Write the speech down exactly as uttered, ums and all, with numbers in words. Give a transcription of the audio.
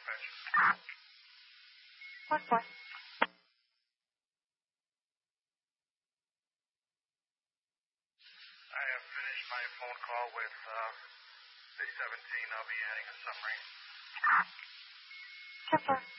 dispatch. One four. I have finished my phone call with uh, C seventeen. I'll be adding a summary. Ten four.